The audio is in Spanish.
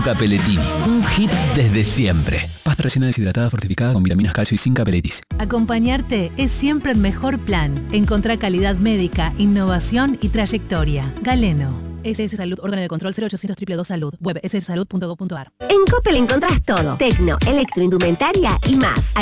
Capelletini, un hit desde siempre. Pasta rellena deshidratada fortificada con vitaminas, calcio y zinc Capelletis. Acompañarte es siempre el mejor plan. Encontrá calidad médica, innovación y trayectoria. Galeno. SS Salud, órgano de control 0800 222 Salud. Web sssalud.gov.ar. En Coppel encontrás todo. Tecno, electroindumentaria y más.